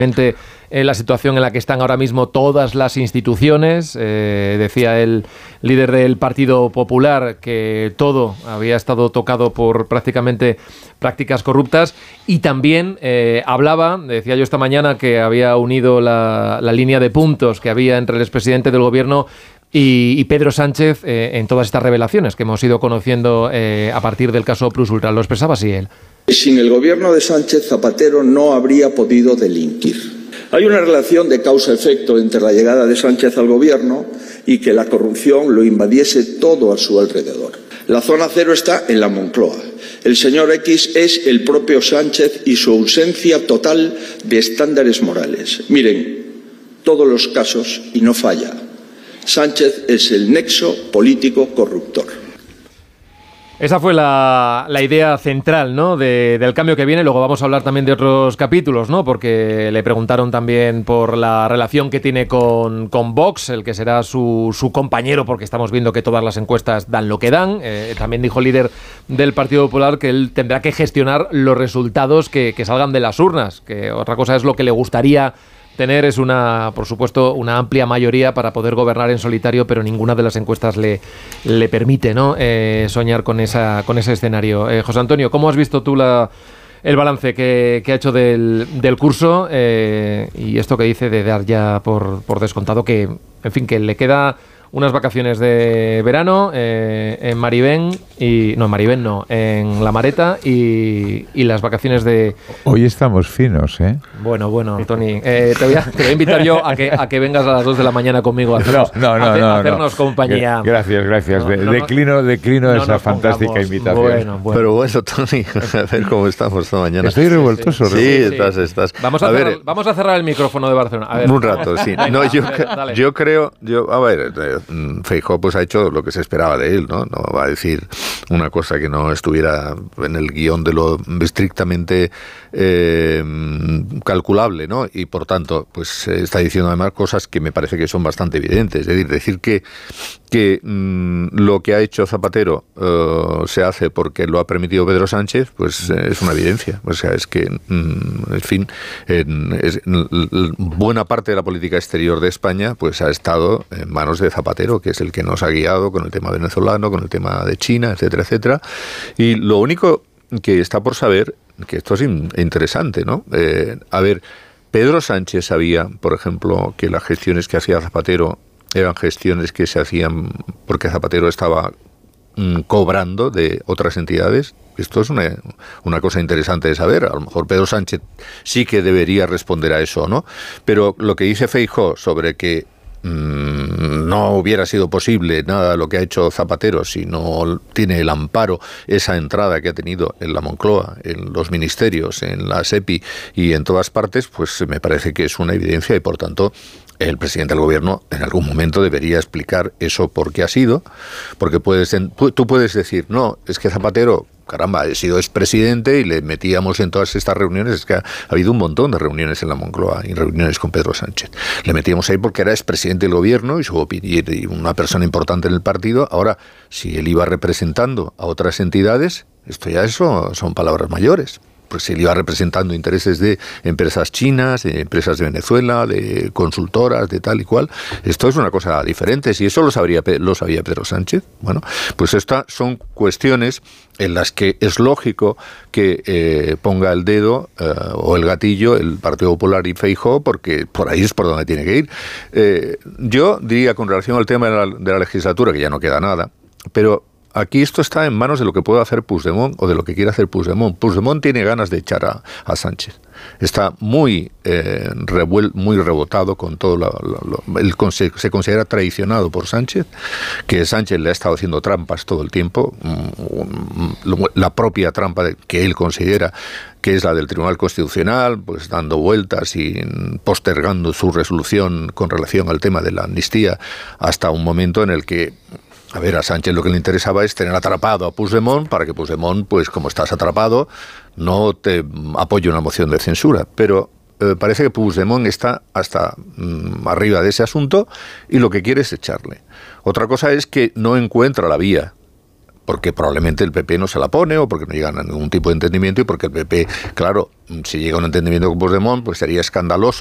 la situación en la que están ahora mismo todas las instituciones. Decía el líder del Partido Popular que todo había estado tocado por prácticamente prácticas corruptas, y también decía yo esta mañana, que había unido la línea de puntos que había entre el expresidente del gobierno y Pedro Sánchez en todas estas revelaciones que hemos ido conociendo a partir del caso Plus Ultra. Lo expresaba así él. Sin el gobierno de Sánchez, Zapatero no habría podido delinquir. Hay una relación de causa-efecto entre la llegada de Sánchez al gobierno y que la corrupción lo invadiese todo a su alrededor. La zona cero está en la Moncloa. El señor X es el propio Sánchez y su ausencia total de estándares morales. Miren, todos los casos, y no falla, Sánchez es el nexo político corruptor. Esa fue la idea central, ¿no?, del cambio que viene. Luego vamos a hablar también de otros capítulos, ¿no?, porque le preguntaron también por la relación que tiene con Vox, el que será su compañero, porque estamos viendo que todas las encuestas dan lo que dan. También dijo el líder del Partido Popular que él tendrá que gestionar los resultados que salgan de las urnas, que otra cosa es lo que le gustaría tener, es por supuesto, una amplia mayoría para poder gobernar en solitario, pero ninguna de las encuestas le permite, ¿no?, soñar con ese escenario. José Antonio, ¿cómo has visto tú el balance que ha hecho del curso y esto que dice de dar ya por descontado que, en fin, que le queda unas vacaciones de verano en Marivén en La Mareta y las vacaciones de... Hoy estamos finos, ¿eh? Bueno, Tony, te voy a invitar yo a que vengas a las 2 de la mañana conmigo a hacernos compañía. Gracias. Declino esa fantástica invitación. Bueno. Pero bueno, Tony, a ver cómo estamos esta mañana. Estoy revoltoso. Sí, estás. Vamos a cerrar el micrófono de Barcelona. A ver. Un rato, sí. No, yo creo... Feijóo pues ha hecho lo que se esperaba de él, ¿no? No va a decir una cosa que no estuviera en el guión de lo estrictamente calculable, ¿no? Y por tanto, pues está diciendo además cosas que me parece que son bastante evidentes. Es decir que lo que ha hecho Zapatero se hace porque lo ha permitido Pedro Sánchez, pues es una evidencia. O sea, es que, en fin, buena parte de la política exterior de España pues ha estado en manos de Zapatero, que es el que nos ha guiado con el tema venezolano, con el tema de China, etcétera, etcétera. Y lo único que está por saber, que esto es interesante, ¿no? Pedro Sánchez sabía, por ejemplo, que las gestiones que hacía Zapatero eran gestiones que se hacían porque Zapatero estaba cobrando de otras entidades. Esto es una cosa interesante de saber. A lo mejor Pedro Sánchez sí que debería responder a eso, ¿no? Pero lo que dice Feijóo sobre que no hubiera sido posible nada de lo que ha hecho Zapatero si no tiene el amparo, esa entrada que ha tenido en la Moncloa, en los ministerios, en la SEPI y en todas partes, pues me parece que es una evidencia y por tanto el presidente del gobierno en algún momento debería explicar eso por qué ha sido, porque tú puedes decir, no, es que Zapatero, caramba, he sido expresidente y le metíamos en todas estas reuniones. Es que ha habido un montón de reuniones en la Moncloa y reuniones con Pedro Sánchez. Le metíamos ahí porque era expresidente del gobierno y una persona importante en el partido. Ahora, si él iba representando a otras entidades, esto ya son palabras mayores. Pues él iba representando intereses de empresas chinas, de empresas de Venezuela, de consultoras, de tal y cual. Esto es una cosa diferente. Si eso lo sabía Pedro Sánchez, bueno, pues estas son cuestiones en las que es lógico que ponga el dedo o el gatillo el Partido Popular y Feijóo, porque por ahí es por donde tiene que ir. Yo diría, con relación al tema de la legislatura, que ya no queda nada, pero aquí esto está en manos de lo que pueda hacer Puigdemont o de lo que quiera hacer Puigdemont. Puigdemont tiene ganas de echar a Sánchez. Está muy rebotado con todo. Se considera traicionado por Sánchez, que Sánchez le ha estado haciendo trampas todo el tiempo. La propia trampa que él considera que es la del Tribunal Constitucional, pues dando vueltas y postergando su resolución con relación al tema de la amnistía hasta un momento en el que a Sánchez lo que le interesaba es tener atrapado a Puigdemont para que Puigdemont, pues como estás atrapado, no te apoye una moción de censura. Pero parece que Puigdemont está hasta arriba de ese asunto y lo que quiere es echarle. Otra cosa es que no encuentra la vía porque probablemente el PP no se la pone o porque no llegan a ningún tipo de entendimiento y porque el PP, claro, si llega a un entendimiento con Puigdemont, pues sería escandaloso